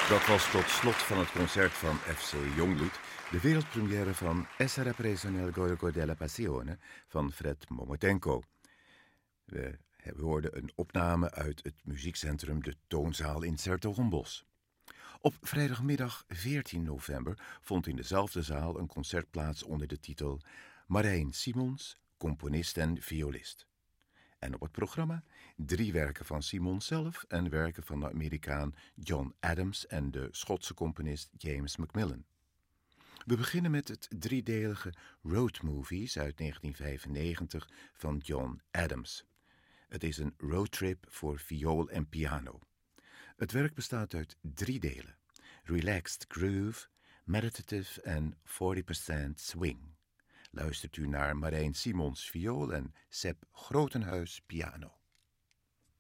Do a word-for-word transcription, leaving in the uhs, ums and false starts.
Dat was tot slot van het concert van F C Jongbloed de wereldpremière van Essa rappresa nel Gorgo della Passione van Fred Momotenko. We hoorden een opname uit het muziekcentrum De Toonzaal in 's-Hertogenbosch. Op vrijdagmiddag veertien november vond in dezelfde zaal een concert plaats onder de titel Marijn Simons, componist en violist. En op het programma drie werken van Simons zelf en werken van de Amerikaan John Adams en de Schotse componist James Macmillan. We beginnen met het driedelige Road Movies uit negentien vijfennegentig van John Adams. Het is een roadtrip voor viool en piano. Het werk bestaat uit drie delen: Relaxed Groove, Meditative en forty percent Swing. Luistert u naar Marijn Simons viool en Sepp Grotenhuis piano.